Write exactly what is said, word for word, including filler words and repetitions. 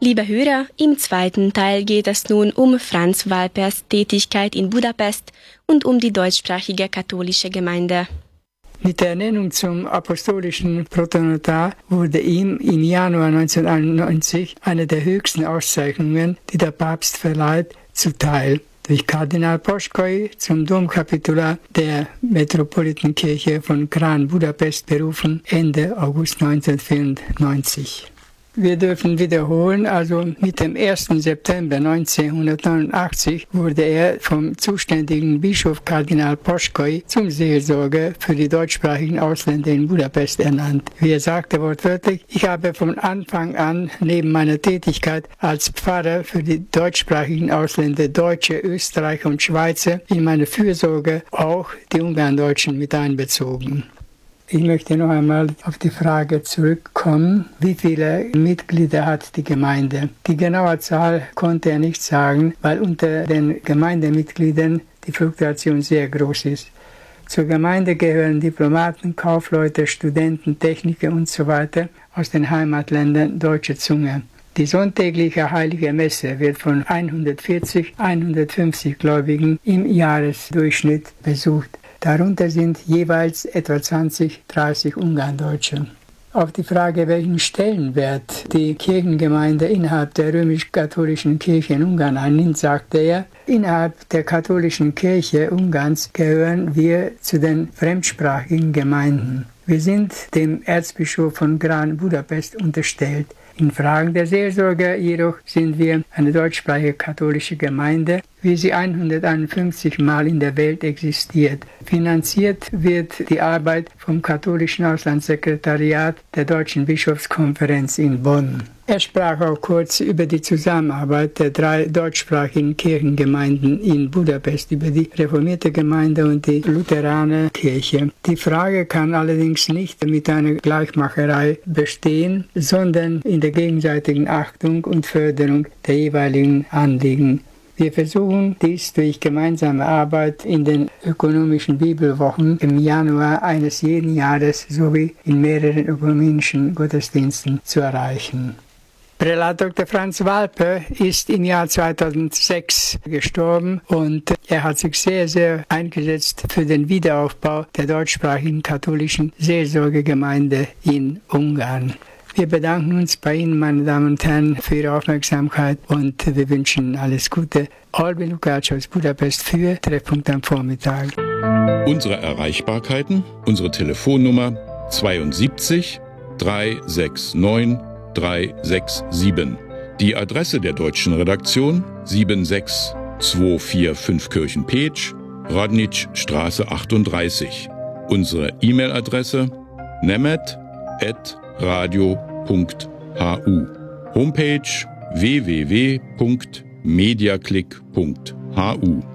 Liebe Hörer, im zweiten Teil geht es nun um Franz Walpers Tätigkeit in Budapest und um die deutschsprachige katholische Gemeinde. Mit der Ernennung zum apostolischen Protonotar wurde ihm im Januar neunzehnhunderteinundneunzig eine der höchsten Auszeichnungen, die der Papst verleiht, zuteil. Durch Kardinal Poschkoi zum Domkapitular der Metropolitenkirche von Kran Budapest berufen, Ende August neunzehnhundertvierundneunzig. Wir dürfen wiederholen, also mit dem ersten September neunzehnhundertneunundachtzig wurde er vom zuständigen Bischof Kardinal Poschkoi zum Seelsorger für die deutschsprachigen Ausländer in Budapest ernannt. Wie er sagte wortwörtlich: Ich habe von Anfang an neben meiner Tätigkeit als Pfarrer für die deutschsprachigen Ausländer, Deutsche, Österreicher und Schweizer, in meine Fürsorge auch die Ungarndeutschen mit einbezogen. Ich möchte noch einmal auf die Frage zurückkommen, wie viele Mitglieder hat die Gemeinde? Die genaue Zahl konnte er nicht sagen, weil unter den Gemeindemitgliedern die Fluktuation sehr groß ist. Zur Gemeinde gehören Diplomaten, Kaufleute, Studenten, Techniker usw. aus den Heimatländern deutscher Zunge. Die sonntägliche heilige Messe wird von hundertvierzig bis hundertfünfzig Gläubigen im Jahresdurchschnitt besucht. Darunter sind jeweils etwa zwanzig, dreißig Ungarndeutsche. Auf die Frage, welchen Stellenwert die Kirchengemeinde innerhalb der römisch-katholischen Kirche in Ungarn einnimmt, sagte er: Innerhalb der katholischen Kirche Ungarns gehören wir zu den fremdsprachigen Gemeinden. Wir sind dem Erzbischof von Kran Budapest unterstellt. In Fragen der Seelsorge jedoch sind wir eine deutschsprachige katholische Gemeinde, wie sie hunderteinundfünfzig Mal in der Welt existiert. Finanziert wird die Arbeit vom katholischen Auslandssekretariat der Deutschen Bischofskonferenz in Bonn. Er sprach auch kurz über die Zusammenarbeit der drei deutschsprachigen Kirchengemeinden in Budapest, über die reformierte Gemeinde und die Lutheranerkirche. Die Frage kann allerdings nicht mit einer Gleichmacherei bestehen, sondern in der gegenseitigen Achtung und Förderung der jeweiligen Anliegen. Wir versuchen dies durch gemeinsame Arbeit in den ökumenischen Bibelwochen im Januar eines jeden Jahres sowie in mehreren ökumenischen Gottesdiensten zu erreichen. Prälat Doktor Franz Walper ist im Jahr zweitausendsechs gestorben und er hat sich sehr, sehr eingesetzt für den Wiederaufbau der deutschsprachigen katholischen Seelsorgegemeinde in Ungarn. Wir bedanken uns bei Ihnen, meine Damen und Herren, für Ihre Aufmerksamkeit und wir wünschen alles Gute. Albin Lukács aus Budapest für Treffpunkt am Vormittag. Unsere Erreichbarkeiten, unsere Telefonnummer zweiundsiebzig dreihundertneunundsechzig dreihundertsiebenundsechzig. Die Adresse der deutschen Redaktion sieben sechs zwei vier fünf Kirchenpetsch, Radnitzstraße achtunddreißig. Unsere E-Mail-Adresse nemet at radio punkt hu. Homepage w w w punkt mediaclick punkt hu.